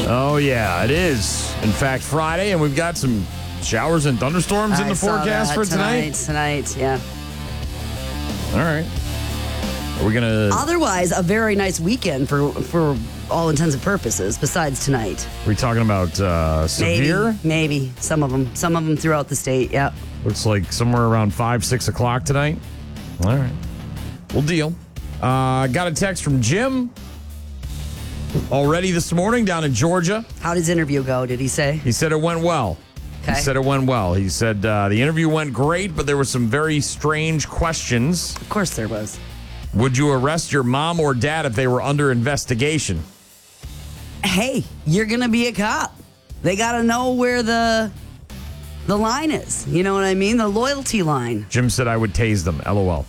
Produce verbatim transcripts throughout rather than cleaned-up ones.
Oh, yeah, it is. In fact, Friday, and we've got some showers and thunderstorms in I the saw forecast that for tonight. Tonight, tonight, yeah. All right. Are we going to... Otherwise, a very nice weekend for for all intents and purposes, besides tonight. Are we talking about uh, severe? Maybe, maybe. Some of them. Some of them throughout the state, yeah. Looks like somewhere around five, six o'clock tonight. All right. We'll deal. Uh, got a text from Jim already this morning down in Georgia. How did his interview go, did he say? He said it went well. Okay. He said it went well. He said uh, the interview went great, but there were some very strange questions. Of course there was. Would you arrest your mom or dad if they were under investigation? Hey, you're going to be a cop. They got to know where the the line is. You know what I mean? The loyalty line. Jim said I would tase them. LOL.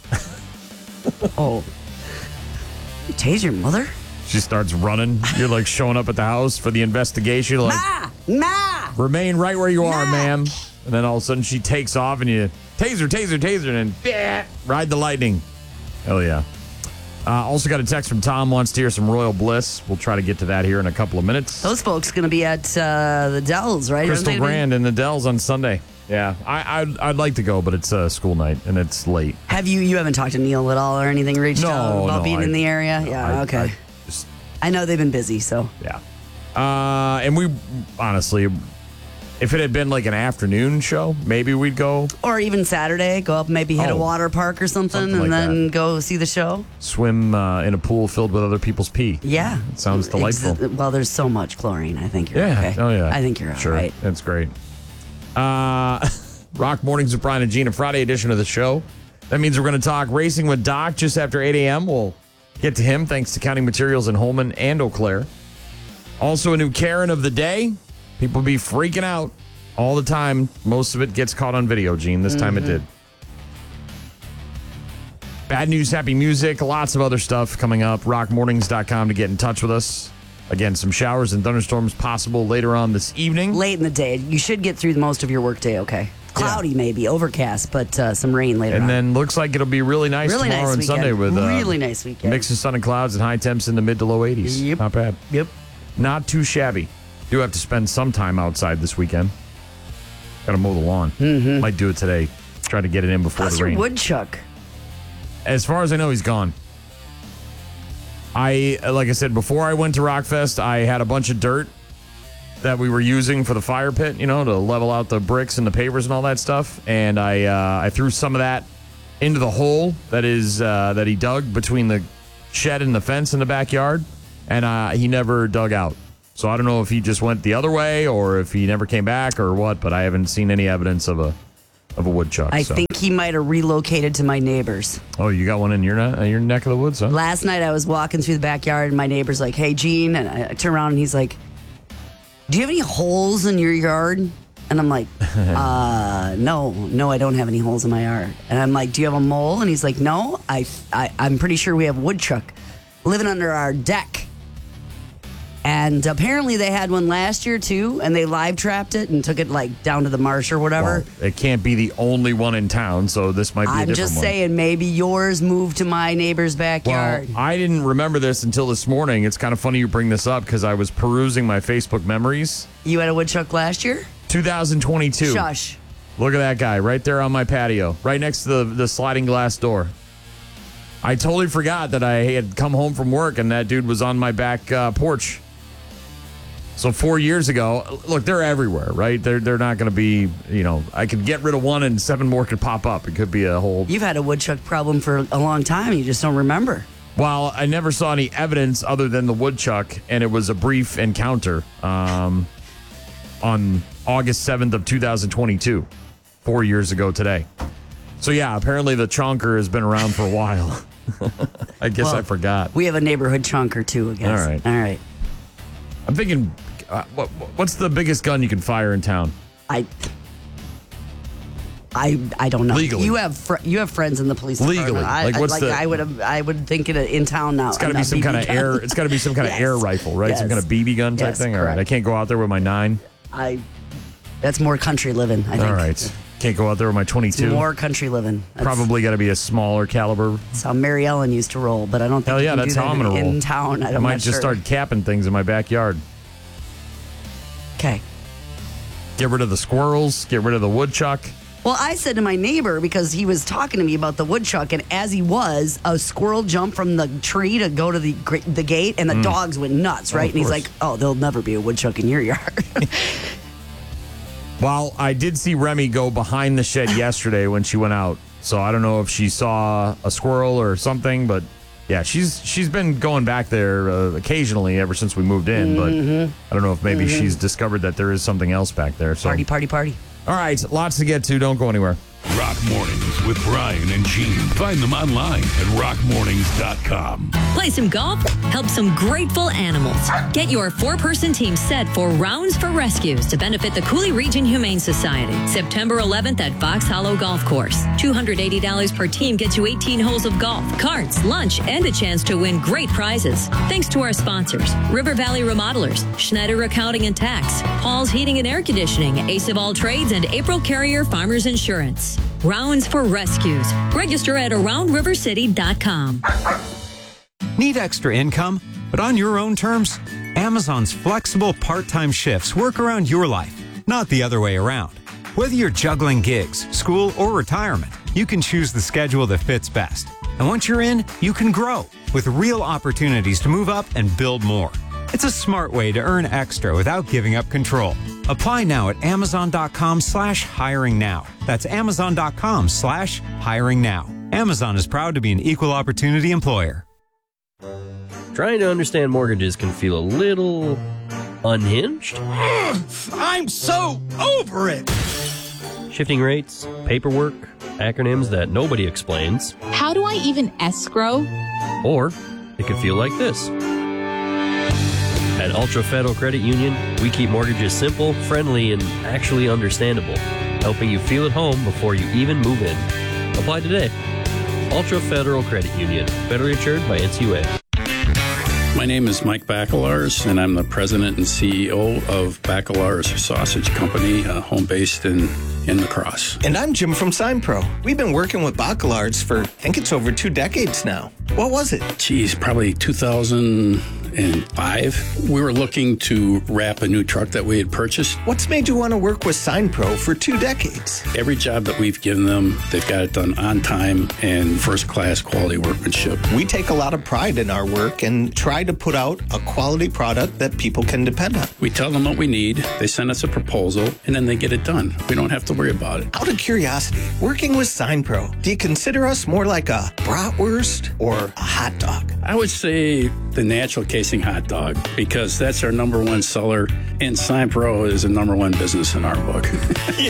Oh. You tase your mother? She starts running. You're like showing up at the house for the investigation. You're like, Ma! Ma! remain right where you are, Ma! ma'am. And then all of a sudden she takes off and you taser, taser, taser, and then ride the lightning. Hell yeah. Uh, also got a text from Tom, wants to hear some Royal Bliss. We'll try to get to that here in a couple of minutes. Those folks going to be at uh, the Dells, right? Crystal Aren't they Grand and the Dells on Sunday. Yeah, I, I'd, I'd like to go, but it's a school night and it's late. Have you, you haven't talked to Neil at all or anything, reached No, out about no, being I- in the area? no, yeah, I- okay. I I, just- know they've been busy, so. Yeah. Uh, and we, honestly, if it had been like an afternoon show, maybe we'd go Or even Saturday, go up, maybe hit Oh, a water park or something, something and like then that. go see the show. swim uh, in a pool filled with other people's pee. Yeah. It sounds delightful. Ex- well, there's so much chlorine. I think you're Yeah. okay. Oh, yeah. I think you're all sure. right. That's great. Uh, Rock Mornings with Brian and Gina, Friday edition of the show. That means we're going to talk racing with Doc just after eight a.m. We'll get to him thanks to Counting Materials in Holman and Eau Claire. Also, a new Karen of the day. People be freaking out all the time. Most of it gets caught on video, Gene. This time Mm-hmm. it did. Bad news, happy music, lots of other stuff coming up. rock mornings dot com to get in touch with us. Again, some showers and thunderstorms possible later on this evening. Late in the day. You should get through most of your workday okay. Cloudy maybe, overcast, but uh, some rain later And on. then looks like it'll be really nice really tomorrow nice and weekend. Sunday with uh, really nice weekend. mix of sun and clouds and high temps in the mid to low eighties. Yep. Not bad. Yep. Not too shabby. Do have to spend some time outside this weekend. Got to mow the lawn. Mm-hmm. Might do it today. Try to get it in before How's the your rain. woodchuck? As far as I know, he's gone. I, like I said, before I went to Rockfest, I had a bunch of dirt that we were using for the fire pit, you know, to level out the bricks and the pavers and all that stuff. And I, uh, I threw some of that into the hole that is uh, that he dug between the shed and the fence in the backyard, and uh, he never dug out. So I don't know if he just went the other way or if he never came back or what, but I haven't seen any evidence of a of a woodchuck. I so. think he might have relocated to my neighbor's. Oh, you got one in your ne- your neck of the woods, huh? Last night I was walking through the backyard and my neighbor's like, "Hey, Gene," and I, I turn around and he's like, "Do you have any holes in your yard?" And I'm like, uh, no, no, I don't have any holes in my yard. And I'm like, "Do you have a mole?" And he's like, "No, I, I I'm pretty sure we have woodchuck living under our deck." And apparently they had one last year too, and they live trapped it and took it like down to the marsh or whatever. Well, it can't be the only one in town, so this might be a I'm different just one. saying, maybe yours moved to my neighbor's Well, backyard. I didn't remember this until this morning. It's kind of funny you bring this up because I was perusing my Facebook memories. You had a woodchuck last year? two thousand twenty-two. Shush. Look at that guy right there on my patio, right next to the, the sliding glass door. I totally forgot that I had come home from work and that dude was on my back uh, porch. So four years ago, look, they're everywhere, right? They're they're not going to be, you know, I could get rid of one and seven more could pop up. It could be a whole. You've had a woodchuck problem for a long time. You just don't remember. Well, I never saw any evidence other than the woodchuck, and it was a brief encounter um, on August seventh of two thousand twenty-two, four years ago today. So, yeah, apparently the chonker has been around for a while. I guess Well, I forgot. We have a neighborhood chunker too, I guess. All right. All right. I'm thinking, uh, what, what's the biggest gun you can fire in town? I. I, I don't know. Legally. You have fr- you have friends in the police Legally. department. I, Like, I, what's like the- I would have I would think it in town now. It's got to be some kind of air. It's got to be some kind Yes. of air rifle, right? Some Yes. kind of B B gun type Yes, thing. All right, correct. I can't go out there with my nine. I. That's more country living. I think. All right, can't go out there with my twenty-two. More country living. That's, Probably got to be a smaller caliber. That's how Mary Ellen used to roll, but I don't think Hell you yeah, can that's do how that I'm gonna in, roll. in town. I, I don't might not just sure. start capping things in my backyard. Okay. Get rid of the squirrels. Get rid of the woodchuck. Well, I said to my neighbor, because he was talking to me about the woodchuck, and as he was, a squirrel jumped from the tree to go to the the gate, and the mm. dogs went nuts, right? Oh, and he's course. like, oh, there'll never be a woodchuck in your yard. Well, I did see Remy go behind the shed yesterday when she went out. So I don't know if she saw a squirrel or something, but yeah, she's she's been going back there uh, occasionally ever since we moved in. Mm-hmm. But I don't know if maybe mm-hmm. she's discovered that there is something else back there. So. Party, party, party. All right, lots to get to. Don't go anywhere. Rock Mornings with Brian and Gene. Find them online at rock mornings dot com. Play some golf, help some grateful animals. Get your four-person team set for Rounds for Rescues to benefit the Cooley Region Humane Society. September eleventh at Fox Hollow Golf Course. two hundred eighty dollars per team gets you eighteen holes of golf, carts, lunch, and a chance to win great prizes. Thanks to our sponsors, River Valley Remodelers, Schneider Accounting and Tax, Paul's Heating and Air Conditioning, Ace of All Trades, and April Carrier Farmers Insurance. Rounds for Rescues. Register at around river city dot com. Need extra income, but on your own terms? Amazon's flexible part-time shifts work around your life, not the other way around. Whether you're juggling gigs, school, or retirement, you can choose the schedule that fits best. And once you're in, you can grow with real opportunities to move up and build more. It's a smart way to earn extra without giving up control. Apply now at amazon.com slash hiring now. That's amazon.com slash hiring now. Amazon is proud to be an equal opportunity employer. Trying to understand mortgages can feel a little unhinged. I'm so over it. Shifting rates, paperwork, acronyms that nobody explains. How do I even escrow? Or it could feel like this. At Ultra Federal Credit Union, we keep mortgages simple, friendly, and actually understandable, helping you feel at home before you even move in. Apply today. Ultra Federal Credit Union, federally insured by N C U A. My name is Mike Bacelars, and I'm the president and C E O of Bacelars Sausage Company, uh, home-based in, in La Crosse. And I'm Jim from SignPro. We've been working with Bacelars for, I think it's over two decades now. What was it? Geez, probably two thousand five. We were looking to wrap a new truck that we had purchased. What's made you want to work with SignPro for two decades? Every job that we've given them, they've got it done on time and first-class quality workmanship. We take a lot of pride in our work and try to put out a quality product that people can depend on. We tell them what we need, they send us a proposal, and then they get it done. We don't have to worry about it. Out of curiosity, working with SignPro, do you consider us more like a bratwurst or a hot dog? I would say the natural casing hot dog, because that's our number one seller, and SignPro is a number one business in our book.